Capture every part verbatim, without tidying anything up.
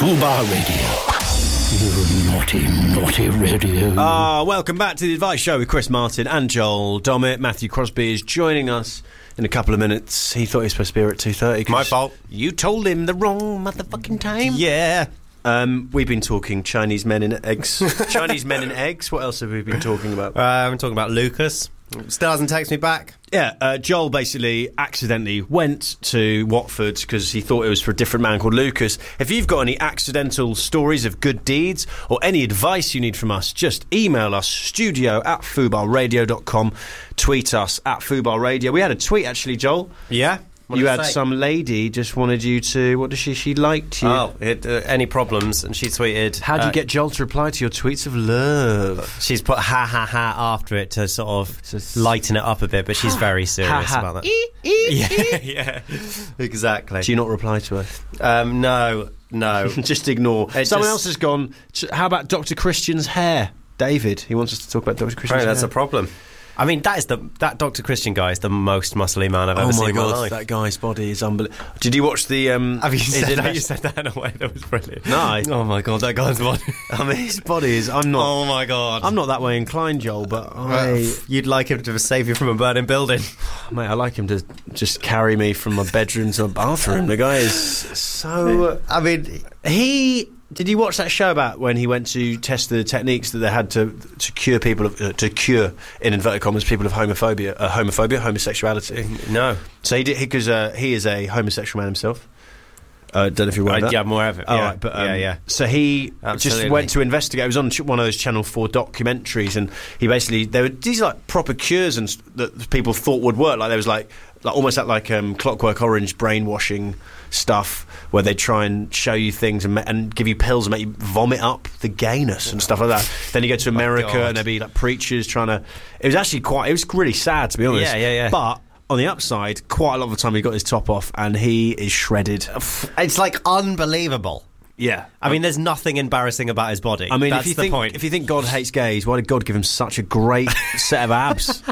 Fubar Radio. You naughty, naughty radio. Ah, welcome back to the Advice Show with Chris Martin and Joel Dommett. Matthew Crosby is joining us in a couple of minutes. He thought he was supposed to be here at two thirty. My fault. You told him the wrong motherfucking time. Yeah. Um, we've been talking Chinese men in eggs. Chinese men in eggs. What else have we been talking about? Uh, I'm talking about Lucas. Still hasn't texted me back. Yeah, uh, Joel basically accidentally went to Watford because he thought it was for a different man called Lucas. If you've got any accidental stories of good deeds or any advice you need from us, just email us, studio at fubarradio dot com, tweet us at fubarradio. We had a tweet, actually, Joel. Yeah? What You did it had say? some lady just wanted you to... What does she... She liked you. Oh, it, uh, any problems? And she tweeted... How do you uh, get Joel to reply to your tweets of love? She's put ha ha ha after it to sort of Just- lighten it up a bit, but she's very serious ha. about that. yeah, yeah, exactly. Do you not reply to her? Um, no, no. Just ignore. It Someone just- else has gone. How about Doctor Christian's hair? David, he wants us to talk about Doctor Christian's Right, that's hair. a problem. I mean, that is the that Doctor Christian guy is the most muscly man I've ever Oh seen my in my god, life. that guy's body is unbelievable. Did you watch the? Um, Have you his said, that, invest- you said that in a way that was brilliant? No, I- Oh my god, that guy's body. I mean, his body is. I'm not. Oh my god. I'm not that way inclined, Joel. But I, You'd like him to save you from a burning building. mate, I like him to just carry me from my bedroom to my bathroom. The guy is so. I mean, He. Did you watch that show about when he went to test the techniques that they had to to cure people of, uh, to cure in inverted commas people of homophobia, uh, homophobia, homosexuality? no. So he did because uh, he is a homosexual man himself. Uh, don't know if you're aware of Uh, that. yeah, more of it. Oh, yeah. right, but um, yeah, yeah. So he Absolutely. just went to investigate. It was on ch- one of those Channel Four documentaries, and he basically there were these like proper cures and st- that people thought would work. Like there was like like almost that like um, Clockwork Orange brainwashing stuff where they try and show you things and, ma- and give you pills and make you vomit up the gayness and stuff like that. Then you go to America God. and there'd be like preachers trying to. It was actually quite. It was really sad, to be honest. Yeah, yeah, yeah. But on the upside, quite a lot of the time he got his top off and he is shredded. It's like unbelievable. Yeah, I mean, there's nothing embarrassing about his body. I mean, that's if you the think point. if you think God hates gays, why did God give him such a great set of abs?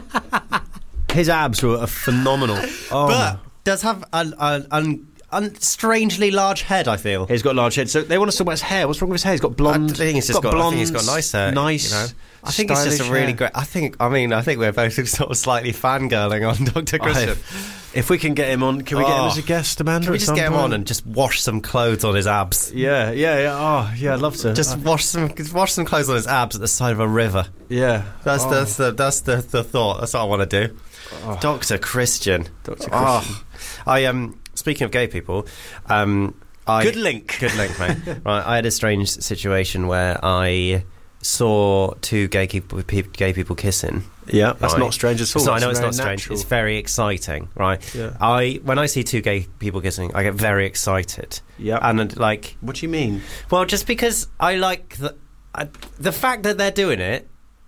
His abs were phenomenal. Oh, but does have an un, un, un, strangely large head, I feel. he's got a large head. So they want us to talk about his hair. What's wrong with his hair? He's got blonde. I think he's just got, blonde, I think he's got nice hair. Nice. You know? I think it's just a stylish really hair. great. I think. I mean, I think we're both sort of slightly fangirling on Doctor Christian. If we can get him on, can we get him Oh. as a guest, Amanda? Can we at just some get him point? on and just wash some clothes on his abs? Yeah, yeah, yeah. Oh, yeah. I'd love to. Just Uh, wash some, just wash some clothes on his abs at the side of a river. yeah. That's Oh. that's the that's the, the thought. That's what I want to do. Doctor Christian. Doctor Oh, Christian. I um. Speaking of gay people, um, I Good link. Good link, mate. Right, I had a strange situation where I saw two gay people, pe- gay people kissing. Yeah, that's Right. not strange at all. So I know That's it's not very strange. natural. It's very exciting, right? Yeah. I when I see two gay people kissing, I get very excited. Yeah. and uh, like, What do you mean? well, just because I like the I, the fact that they're doing it,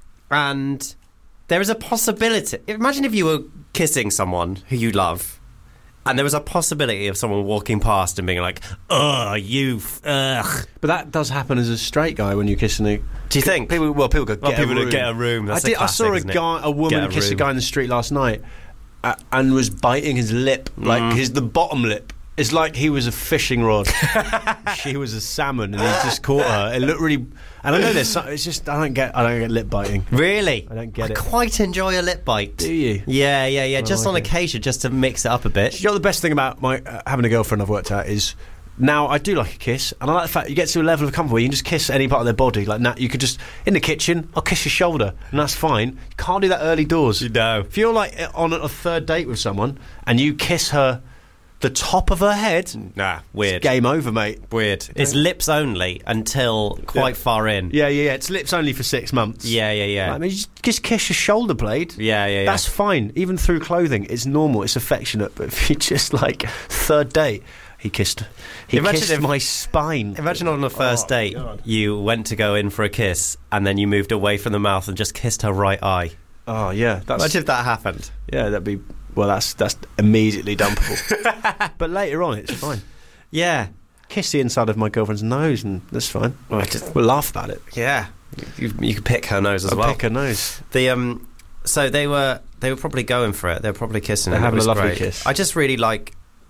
and there is a possibility. Imagine if you were kissing someone who you love, and there was a possibility of someone walking past and being like, "Ugh, you, f- ugh." But that does happen as a straight guy when you're kissing a. Do you think? People, well, people go Well, get people a that room. get a room. That's I, did, a classic, I saw a isn't it? guy, a woman Get a kiss a room. guy in the street last night, uh, and was biting his lip, like Mm. his the bottom lip. It's like he was a fishing rod. She was a salmon, and he just caught her. It looked really. And I know there's. Some, it's just I don't get. I don't get lip biting. Really? I don't get I it. quite enjoy a lip bite. Do you? Yeah, yeah, yeah. I Just like on it. occasion, just to mix it up a bit. You know, the best thing about my uh, having a girlfriend I've worked out is now I do like a kiss, and I like the fact you get to a level of comfort where you can just kiss any part of their body. Like now, you could just in the kitchen, I'll kiss your shoulder, and that's fine. You can't do that early doors. know. If you're like on a third date with someone and you kiss her, the top of her head, Nah, weird. game over, mate. Weird. It's lips only until quite Yeah. far in. Yeah, yeah, yeah. It's lips only for six months. Yeah, yeah, yeah. I mean, you just, just kiss your shoulder blade. Yeah, yeah, yeah. That's fine. Even through clothing, it's normal. It's affectionate. But if you just like third date, he kissed. He Imagine kissed if- my spine. Imagine on the first Oh, date, God. you went to go in for a kiss, and then you moved away from the mouth and just kissed her right eye. Oh yeah, that's Imagine if that happened. yeah. That'd be well. That's that's immediately dumpable. But later on, it's fine. Yeah. Kiss the inside of my girlfriend's nose, and that's fine. Well, just- We'll laugh about it. Yeah. You, you could pick her nose as I'll well. pick her nose. The um, so they were they were probably going for it. They were probably kissing. They're and it having a was lovely great. kiss. I just really like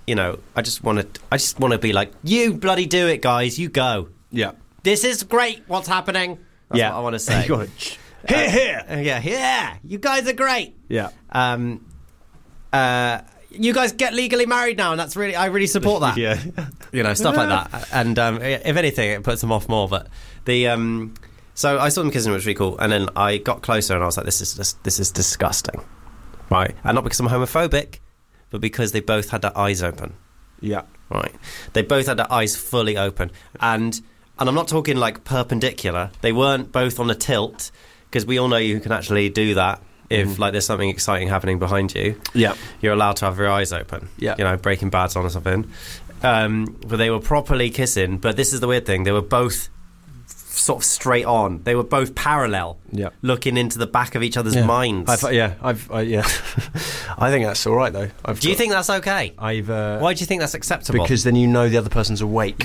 you know, I just want to, I just want to be like, you bloody do it, guys. You go. Yeah. This is great. What's happening? That's yeah. what I want to say. You gotta, here, here. Uh, yeah, yeah. You guys are great. Yeah. Um. Uh. You guys get legally married now, and that's really, I really support that. Yeah. You know, stuff like that. And um, if anything, it puts them off more. But the um, so I saw them kissing, which was really cool. And then I got closer, and I was like, "This is just, this is disgusting," right? And not because I'm homophobic, but because they both had their eyes open. Yeah. Right. They both had their eyes fully open, and and I'm not talking like perpendicular. They weren't both on a tilt, because we all know you can actually do that. If mm. like there's something exciting happening behind you, yeah, you're allowed to have your eyes open. Yeah, you know, Breaking Bad's on or something. Um, but they were properly kissing. But this is the weird thing: they were both sort of straight on. They were both parallel. Yeah, looking into the back of each other's yeah. minds. I've, yeah, I've I, yeah. I think that's all right though. I've do you got, think that's okay? I've. Uh, Why do you think that's acceptable? Because then you know the other person's awake.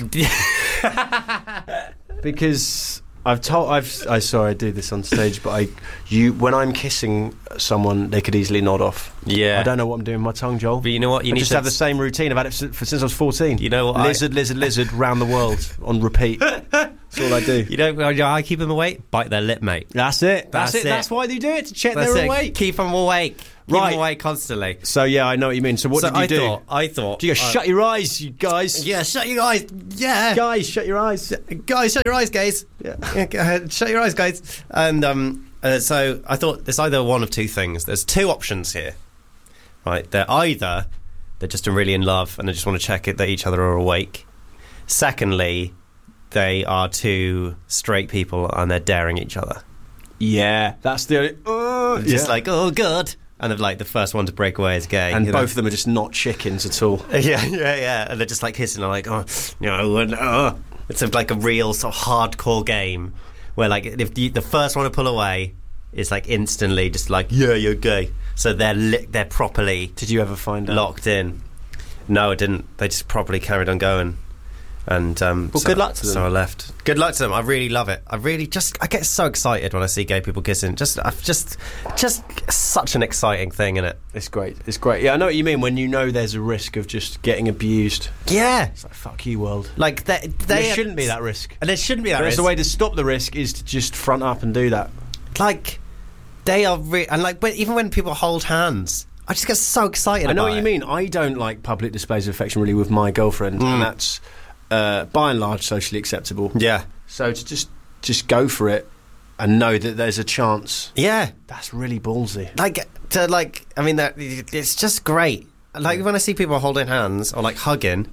Because. I've told I've I sorry I do this on stage, but I you when I'm kissing someone, they could easily nod off. Yeah, I don't know what I'm doing with my tongue, Joel. But you know what? You I need just to have the same routine. I've had it since, since I was fourteen. You know what? Lizard, I... lizard, lizard, round the world on repeat. That's all I do. You know, I keep them awake. Bite their lip, mate. That's it. That's, That's it. it. That's why they do it to check That's they're it. awake. Keep them awake. Keep Right. them awake constantly. So yeah, I know what you mean. So what so did you I do? Thought, I thought. Do you go, uh, shut your eyes, you guys? Yeah, shut your eyes. Yeah, guys, shut your eyes. guys, shut your eyes, guys. Yeah, yeah go ahead, shut your eyes, guys. And um, uh, so I thought there's either one of two things. There's two options here, right? They're either they're just really in love and they just want to check it that each other are awake. Secondly, they are two straight people and they're daring each other. Yeah, that's the uh, just yeah. like, oh god. And they're like the first one to break away is gay, and you both know? of them are just not chickens at all. Yeah, yeah, yeah. And they're just like kissing. And like, oh, no, and oh. It's a, like a real sort of hardcore game where like if you, the first one to pull away is like instantly just like, yeah, you're gay. So they're li- they're properly. Did you ever find out? Locked in? No, I didn't. They just properly carried on going. And um, well, so, good luck to them. So I left. Good luck to them. I really love it. I really just I get so excited when I see gay people kissing. Just, I've just, just such an exciting thing, isn't it? It's great. It's great. Yeah, I know what you mean. When you know there's a risk of just getting abused. Yeah, it's like fuck you, world. Like they, they there shouldn't be that risk. And there shouldn't be that but risk. The way to stop the risk is to just front up and do that. Like they are, re- and like, but even when people hold hands. I just get so excited. I know about what you it. mean. I don't like public displays of affection really with my girlfriend, Mm. and that's uh, by and large socially acceptable. Yeah. So to just just go for it and know that there's a chance. Yeah, that's really ballsy. Like to like, I mean, that it's just great. Like when I see people holding hands or like hugging,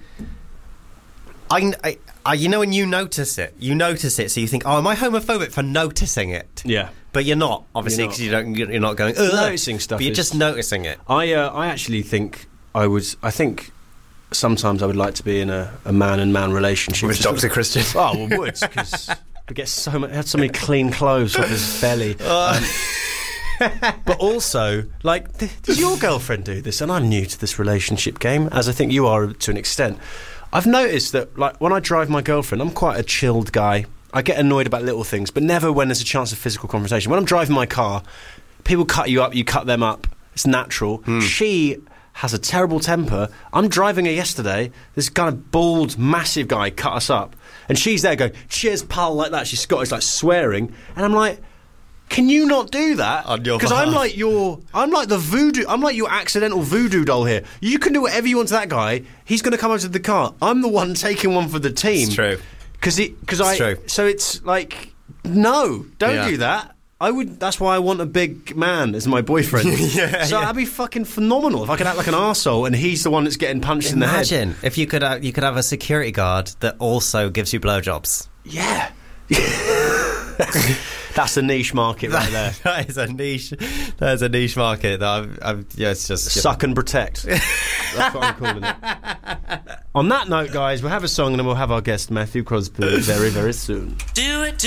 I, I, I you know, when you notice it, you notice it, so you think, oh, am I homophobic for noticing it? Yeah. But you're not, obviously, because you don't. You're not going Ugh. noticing stuff. But you're is, just noticing it. I, uh, I actually think I was. I think sometimes I would like to be in a, a man and man relationship with Doctor Christian. Oh, well, would because we get so much. Had so many clean clothes off his belly. Uh. Um, but also, like, th- does your girlfriend do this? And I'm new to this relationship game, as I think you are to an extent. I've noticed that, like, when I drive my girlfriend, I'm quite a chilled guy. I get annoyed about little things, but never when there's a chance of physical conversation. When I'm driving my car, people cut you up, you cut them up. It's natural. Hmm. She has a terrible temper. I'm driving her yesterday. This kind of bald, massive guy cut us up. And she's there going, cheers, pal, like that. She's Scottish, like swearing. And I'm like, can you not do that? Because I'm like your, I'm like the voodoo, I'm like your accidental voodoo doll here. You can do whatever you want to that guy. He's going to come out of the car. I'm the one taking one for the team. It's true. Because because I true. So it's like, no, don't Yeah. do that. I would. That's why I want a big man as my boyfriend. yeah, so yeah. that'd be fucking phenomenal if I could act like an arsehole and he's the one that's getting punched Imagine in the head. if you could uh, you could have a security guard that also gives you blowjobs. Yeah. That's a niche market right there. That is a niche. That is a niche market. That I've, I've, yeah, it's just suck and protect. That's what I'm calling it. On that note, guys, we'll have a song and then we'll have our guest Matthew Crosby very, very soon. Do it.